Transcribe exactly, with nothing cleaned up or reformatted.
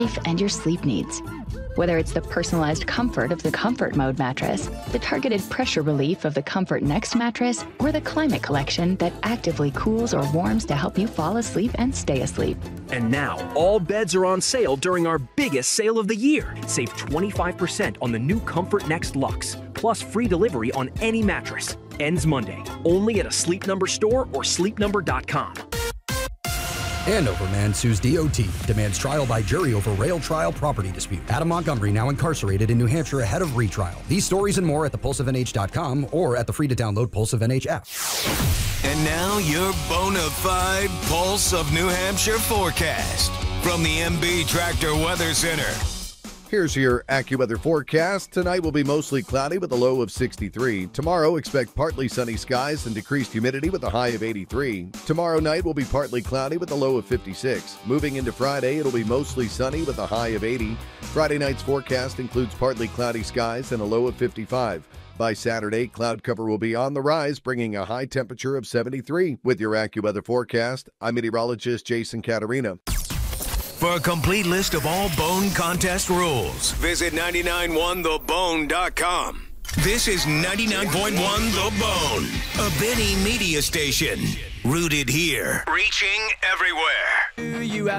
and your sleep needs. Whether it's the personalized comfort of the Comfort Mode mattress, the targeted pressure relief of the Comfort Next mattress, or the Climate Collection that actively cools or warms to help you fall asleep and stay asleep. And now, all beds are on sale during our biggest sale of the year. Save twenty-five percent on the new Comfort Next Luxe, plus free delivery on any mattress. Ends Monday, only at a Sleep Number store or sleep number dot com. Andover man sues D O T, demands trial by jury over rail trial property dispute. Adam Montgomery now incarcerated in New Hampshire ahead of retrial. These stories and more at the pulse of N H dot com or at the free-to-download Pulse of N H app. And now your bona fide Pulse of New Hampshire forecast from the M B Tractor Weather Center. Here's your AccuWeather forecast. Tonight will be mostly cloudy with a low of sixty-three. Tomorrow, expect partly sunny skies and decreased humidity with a high of eighty-three. Tomorrow night will be partly cloudy with a low of fifty-six. Moving into Friday, it'll be mostly sunny with a high of eighty. Friday night's forecast includes partly cloudy skies and a low of fifty-five. By Saturday, cloud cover will be on the rise, bringing a high temperature of seventy-three. With your AccuWeather forecast, I'm meteorologist Jason Caterina. For a complete list of all Bone contest rules, visit nine nine one the bone dot com. This is ninety-nine point one The Bone, a Benny media station. Rooted here, reaching everywhere. You have